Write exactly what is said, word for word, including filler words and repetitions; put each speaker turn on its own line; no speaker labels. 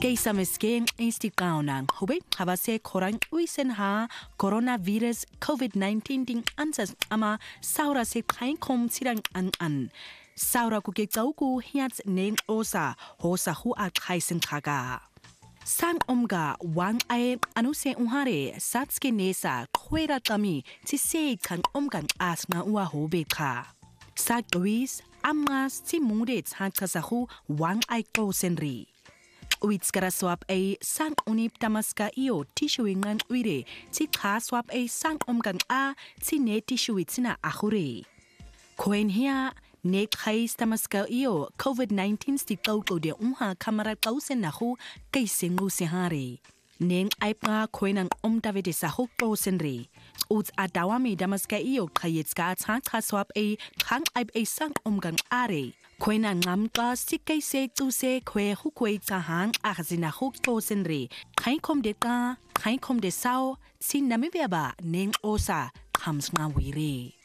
Keisamesken Instagram hube habase korang uisen ha coronavirus covid nineteen ding ansas ama saura se kain kom sirang an an saura ku ke chauku hiat neng osa hosa hu a khaisen khaga sang omga wang ai anuse unhare satske nesa khwera tami chi se khang omgan asma wa hobe kha sak louis amas chi mungre chak khasahu wang ai ko senri Uits kara swap a sang unip tamaska io tissue ngan uire chi kha swap a sang omgan a chi ne tissue itzina ahure koen hia ne khai tamaska io covid nineteen sti tau ko de umha kamera tau sen na hu kai sengu se hare neng ai pa koenang om davide sa hu ko senri uts adawami damaska io khayets ka cha kha swap a khang ai a sang omgan are Koina ngam ka sikai se tu se kwe hu kwe cha hang a khazina hu ko senri khai khom de ka khai khom de sao sin nami ba neng osa khams nga wire